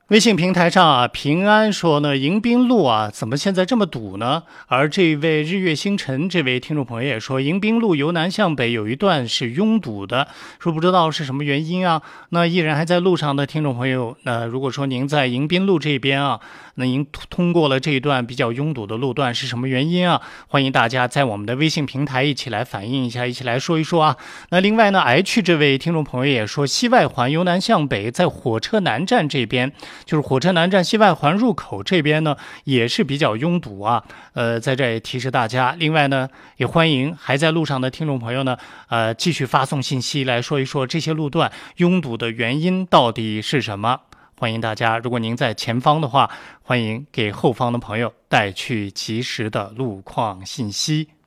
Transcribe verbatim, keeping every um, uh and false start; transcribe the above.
微信平台上啊，平安说呢，迎宾路啊，怎么现在这么堵呢？而这位日月星辰这位听众朋友也说，迎宾路由南向北有一段是拥堵的，说不知道是什么原因啊。那依然还在路上的听众朋友，那如果说您在迎宾路这边啊，那您通过了这一段比较拥堵的路段是什么原因啊？欢迎大家在我们的微信平台一起来反映一下，一起来说一说啊。那另外呢，H 这位听众朋友也说，西外环由南向北，在火车南站这边。就是火车南站西外环入口这边呢，也是比较拥堵啊。呃，在这也提示大家。另外呢，也欢迎还在路上的听众朋友呢，呃，继续发送信息来说一说这些路段拥堵的原因到底是什么。欢迎大家，如果您在前方的话，欢迎给后方的朋友带去及时的路况信息。